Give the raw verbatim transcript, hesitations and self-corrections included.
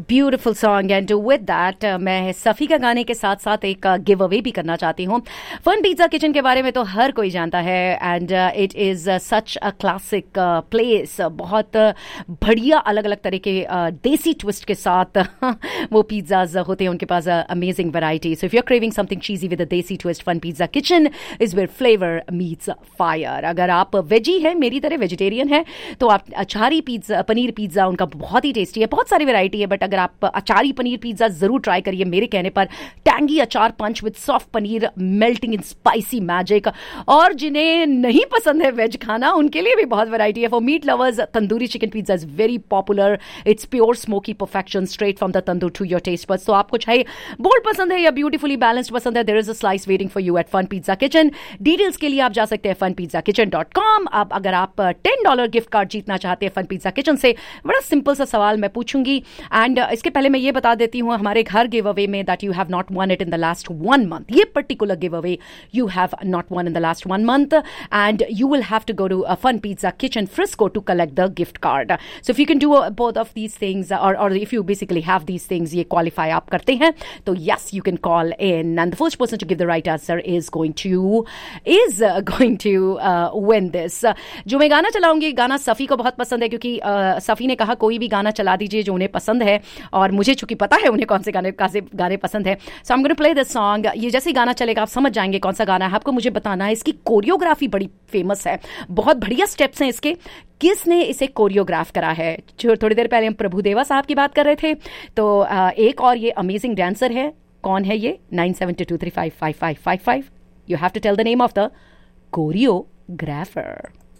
Beautiful song and with that मैं सफ़ी का गाने के साथ साथ एक गिव अवे भी करना चाहती हूँ। फन पिज़्ज़ा किचन के बारे में तो हर कोई जानता है and it is such a classic place. बहुत बढ़िया अलग अलग तरह के uh, देसी ट्विस्ट के साथ वो पिज़्ज़ाज होते हैं उनके पास। Amazing variety. So if you are craving something cheesy with a देसी twist, fun pizza kitchen is where flavour meets fire. अगर आप वेजी है, मेरी तरह वेजिटेरियन है, तो आप अचारी पिज़्ज़ा, पनीर पिज़्ज़ा उनका बहुत ही टेस्टी है। बहुत सारी वैरायटी है, बट अगर आप अचारी पनीर पिज़्ज़ा जरूर ट्राई करिए मेरे कहने पर। टैंगी अचार पंच with soft paneer melting in spicy magic. और जिन्हें नहीं पसंद है वेज खाना, उनके लिए भी बहुत वैरायटी है। For meet lovers, tandoori chicken pizza is very popular. It's pure smoky perfection straight from the tandoor to your taste buds. तो आपको चाहे बोल्ड पसंद है या ब्यूटीफुली बैलेंस्ड पसंद है, there is a slice waiting for you eight fun pizza kitchen. Details के लिए आप जा सकते हैं fun pizza kitchen dot com. अब अगर आप टेन डॉलर गिफ्ट कार्ड जीतना चाहते हैं फन पिज़्ज़ा किचन से, बड़ा सिंपल सा सवाल मैं पूछूंगी एंड uh, इसके पहले मैं ये बता देती हूँ हमारे घर गिव अवे में that you have not one it in the last one month. ये particular give away you have not one in the last one month and you will have to go to fun pizza kitchen Frisco to collect the gift card. So if you can do both of these things और और if you basically have these things, ये qualify आप करते हैं, तो yes you can call in and the first person to give the right answer is going two is going to win this. जो मैं गाना चलाऊंगी, गाना सफ़ी को बहुत पसंद है क्योंकि uh, सफ़ी ने कहा कोई भी गाना चला दीजिए जो उन्हें पसंद है, और मुझे चूंकि पता है उन्हें कौन से गाने कैसे गाने पसंद है। सो I am going to play this song. ये जैसे ही गाना चलेगा आप समझ जाएंगे कौन सा गाना है। आपको मुझे बताना है, इसकी कोरियोग्राफी बड़ी फेमस है, बहुत बढ़िया स्टेप्स हैं इसके। किसने इसे कोरियोग्राफ करा है? जो थोड़ी देर पहले हम प्रभुदेवा साहब की बात कर रहे थे, तो uh, एक और ये अमेजिंग डांसर है। कौन है ये? Nine seven to to three five five five five five. You have to tell the name of the choreographer.